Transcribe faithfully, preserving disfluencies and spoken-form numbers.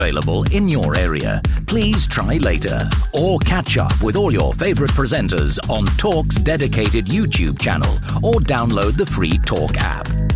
available in your area. Please try later or catch up with all your favourite presenters on Talk's dedicated YouTube channel or download the free Talk app.